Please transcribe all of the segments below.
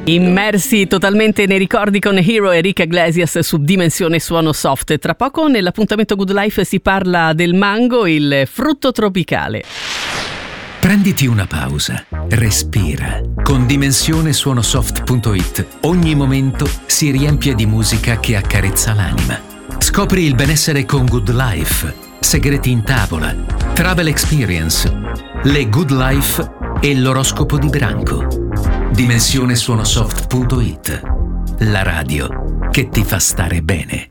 Immersi totalmente nei ricordi con Hero e Enrique Iglesias su Dimensione Suono Soft. Tra poco nell'appuntamento Good Life si parla del mango, il frutto tropicale. Prenditi una pausa, respira. Con dimensionesuonosoft.it ogni momento si riempie di musica che accarezza l'anima. Scopri il benessere con Good Life, segreti in tavola, travel experience, le Good Life e l'oroscopo di branco. Dimensionesuonosoft.it, la radio che ti fa stare bene.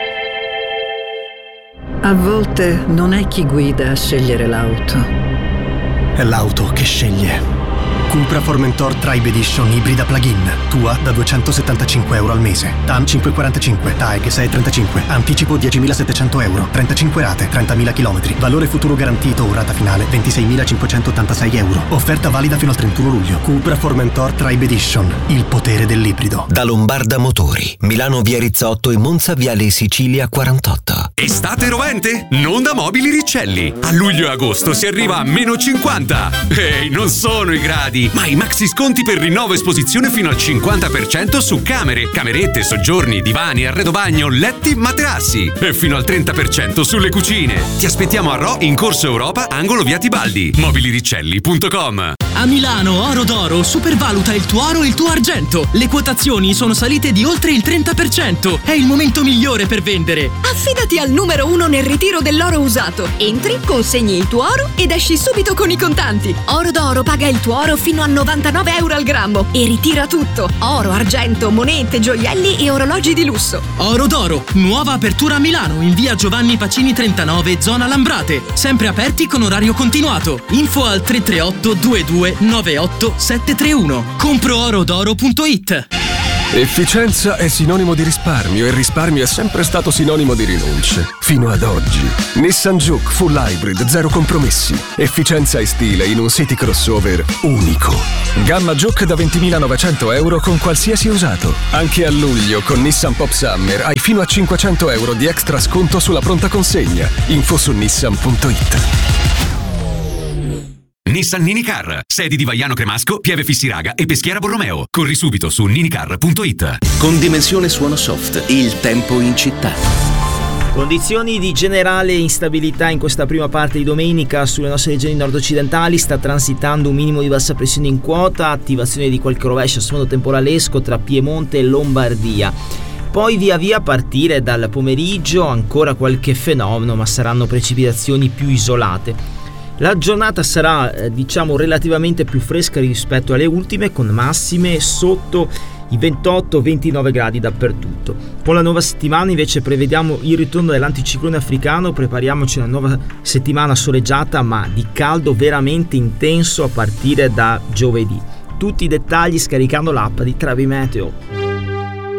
A volte non è chi guida a scegliere l'auto, è l'auto che sceglie. Cupra Formentor Tribe Edition ibrida plug-in. Tua da €275 al mese. TAN 545, TAEG 635. Anticipo 10.700 euro. 35 rate, 30.000 km. Valore futuro garantito o rata finale 26.586 euro. Offerta valida fino al 31 luglio. Cupra Formentor Tribe Edition. Il potere dell'ibrido. Da Lombarda Motori. Milano via Rizzotto e Monza viale Sicilia 48. Estate rovente? Non da Mobili Riccelli. A luglio e agosto si arriva a -50. Ehi, non sono i gradi, ma i maxi sconti per rinnovo esposizione fino al 50% su camere, camerette, soggiorni, divani, arredo bagno, letti, materassi e fino al 30% sulle cucine. Ti aspettiamo a Rho in Corso Europa, angolo via Tibaldi. Mobiliriccelli.com. A Milano Oro d'Oro supervaluta il tuo oro e il tuo argento. Le quotazioni sono salite di oltre il 30%. È il momento migliore per vendere. Affidati al numero 1 nel ritiro dell'oro usato. Entri, consegni il tuo oro ed esci subito con i contanti. Oro d'Oro paga il tuo oro fino a 99 euro al grammo e ritira tutto: oro, argento, monete, gioielli e orologi di lusso. Oro d'Oro, nuova apertura a Milano in via Giovanni Pacini 39, zona Lambrate. Sempre aperti con orario continuato. Info al 338 22 98 731. Compro-orodoro.it. Efficienza è sinonimo di risparmio e risparmio è sempre stato sinonimo di rinunce. Fino ad oggi. Nissan Juke Full Hybrid, zero compromessi. Efficienza e stile in un city crossover unico. Gamma Juke da 20.900 euro con qualsiasi usato. Anche a luglio con Nissan Pop Summer hai fino a 500 euro di extra sconto sulla pronta consegna. Info su nissan.it. Nissan Ninicar, sedi di Vaiano Cremasco, Pieve Fissiraga e Peschiera Borromeo. Corri subito su ninicar.it. Con Dimensione Suono Soft, il tempo in città. Condizioni di generale instabilità in questa prima parte di domenica sulle nostre regioni nord-occidentali. Sta transitando un minimo di bassa pressione in quota, attivazione di qualche rovescio a sfondo temporalesco tra Piemonte e Lombardia. Poi via via a partire dal pomeriggio ancora qualche fenomeno, ma saranno precipitazioni più isolate. La giornata sarà relativamente più fresca rispetto alle ultime, con massime sotto i 28-29 gradi dappertutto. Con la nuova settimana invece prevediamo il ritorno dell'anticiclone africano. Prepariamoci a una nuova settimana soleggiata ma di caldo veramente intenso a partire da giovedì. Tutti i dettagli scaricando l'app di Travi Meteo.